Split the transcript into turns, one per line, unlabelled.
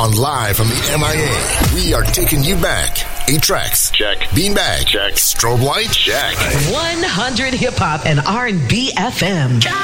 On live from the MIA, we are taking you back. 8 tracks.
Check.
Beanbag.
Check.
Strobe light.
Check.
100 hip hop and R&B FM.